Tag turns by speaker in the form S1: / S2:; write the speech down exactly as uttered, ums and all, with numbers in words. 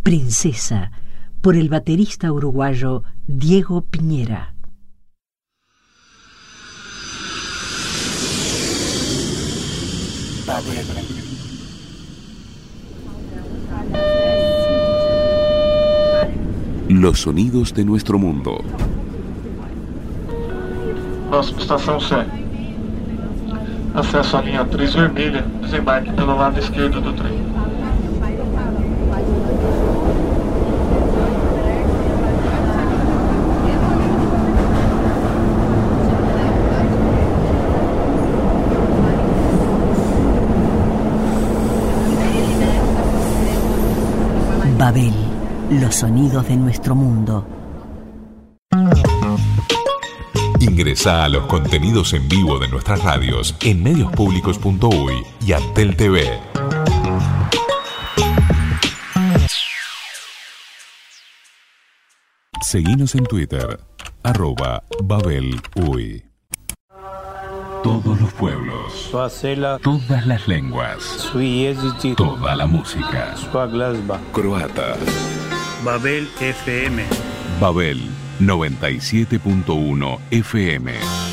S1: Princesa, por el baterista uruguayo Diego Piñera.
S2: Los sonidos de nuestro mundo.
S3: Próxima estação C. Acesso à linha três vermelha, desembarque pelo lado esquerdo do trem.
S1: Babel, los sonidos de nuestro mundo.
S4: Ingresá a los contenidos en vivo de nuestras radios en medios públicos punto uy y Antel T V. Seguinos en Twitter, arroba Babel Uy. Todos los pueblos, todas las lenguas, toda la música. Croata.
S5: Babel F M.
S4: Babel noventa y siete punto uno F M.